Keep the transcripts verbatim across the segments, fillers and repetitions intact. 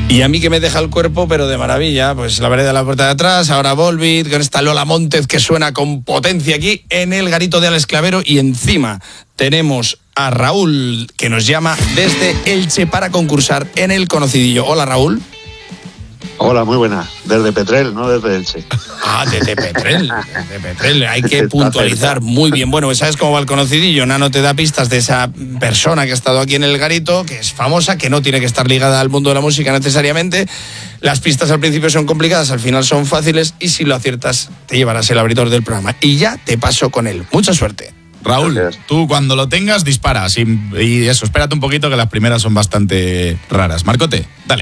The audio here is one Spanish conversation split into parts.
Y a mí que me deja el cuerpo, pero de maravilla. Pues la vereda de la puerta de atrás, ahora Volbeat, con esta Lola Montez que suena con potencia aquí en el garito de Alex Clavero. Y encima tenemos a Raúl, que nos llama desde Elche para concursar en el Conocidillo. Hola, Raúl. Hola, muy buena. Desde Petrel, no desde Elche. Ah, desde Petrel. Desde Petrel. Hay que puntualizar muy bien. Bueno, ¿sabes cómo va el Conocidillo? Nano te da pistas de esa persona que ha estado aquí en el garito, que es famosa, que no tiene que estar ligada al mundo de la música necesariamente. Las pistas al principio son complicadas, al final son fáciles, y si lo aciertas te llevarás el abridor del programa. Y ya te paso con él. Mucha suerte. Raúl, gracias. Tú cuando lo tengas disparas y, y eso, espérate un poquito que las primeras son bastante raras. Marcote, dale.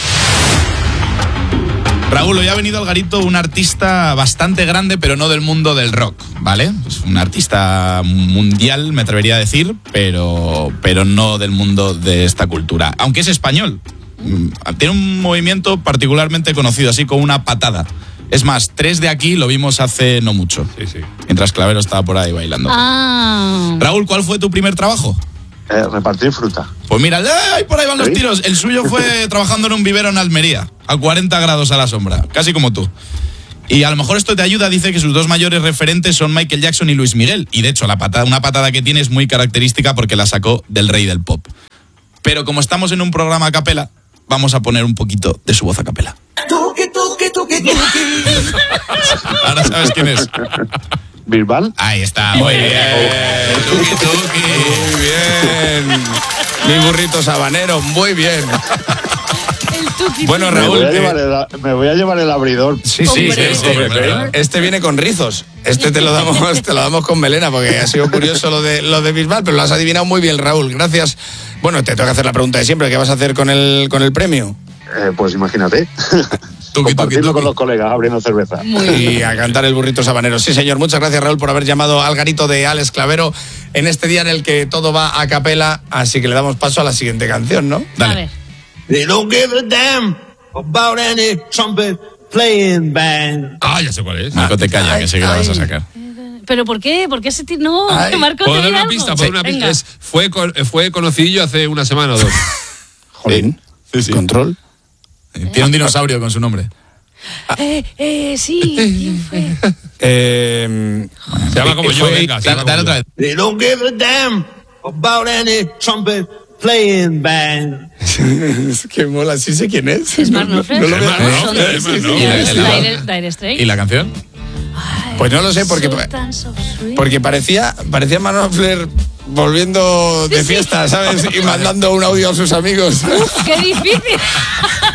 Raúl, hoy ha venido al garito un artista bastante grande, pero no del mundo del rock, ¿vale? Es un artista mundial, me atrevería a decir, pero, pero no del mundo de esta cultura. Aunque es español, tiene un movimiento particularmente conocido, así como una patada. Es más, tres de aquí lo vimos hace no mucho, sí, sí. Mientras Clavero estaba por ahí bailando. Ah. Raúl, ¿cuál fue tu primer trabajo? Eh, repartir fruta. Pues mira, ¡ay! Por ahí van los tiros. El suyo fue trabajando en un vivero en Almería, a cuarenta grados a la sombra, casi como tú. Y a lo mejor esto te ayuda. Dice que sus dos mayores referentes son Michael Jackson y Luis Miguel. Y de hecho, la patada, una patada que tiene es muy característica porque la sacó del rey del pop. Pero como estamos en un programa a capela, vamos a poner un poquito de su voz a capela. Tuki, tuki, tuki, tuki. Ahora sabes quién es. ¿Bilbal? Ahí está, muy bien. Tuki, tuki. Muy bien. Mi burrito sabanero, muy bien. El tuki. Bueno, Me Raúl, voy, a eh, llevar el, me voy a llevar el abridor. Sí, sí, sí, sí, hombre. este viene con rizos. Este te lo damos, te lo damos con melena, porque ha sido curioso lo de lo de Bisbal, pero lo has adivinado muy bien, Raúl. Gracias. Bueno, te tengo que hacer la pregunta de siempre. ¿Qué vas a hacer con el con el premio? Eh, pues imagínate. Tuki, Compartirlo tuki, tuki. con los colegas, abriendo cerveza. Y a cantar el burrito sabanero. Sí, señor. Muchas gracias, Raúl, por haber llamado al garito de Alex Clavero en este día en el que todo va a capela. Así que le damos paso a la siguiente canción, ¿no? A ver. They don't give a damn about any trumpet playing band. Ah, ya sé cuál es. Marco, te calla, que sé que la vas a sacar. ¿Pero por qué? ¿Por qué ese tío? No, Ay, Marco, Por te dar dirá una algo. pista, por una Sí, pista. venga. Es, fue, con- fue conocidillo hace una semana o dos. Jolín. Sí, sí. Control. Tiene un dinosaurio con su nombre. Eh, eh, sí, ¿quién fue? Eh, Se llama como yo, fue- venga. se Dale, llama dale como otra yo. vez. They don't give a damn about any trumpet playing band. Es que mola, sí sé quién es. Es Mark Knopfler. No lo veo. Es Mark Son- Knopfler, es Mark sí, sí, Knopfler. es Y la- Dire- Dire Straits. ¿Y la canción? Pues no lo sé, porque, Sultans of Swing. porque parecía, parecía Manofler volviendo de Sí, sí. fiesta, ¿sabes? Y mandando un audio a sus amigos. ¡Qué difícil!